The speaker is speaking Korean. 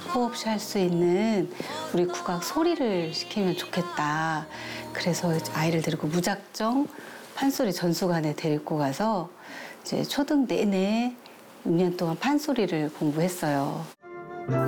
호흡시 할 수 있는 우리 국악 소리를 시키면 좋겠다. 그래서 아이를 데리고 무작정 판소리 전수관에 데리고 가서 이제 초등 내내 6년 동안 판소리를 공부했어요.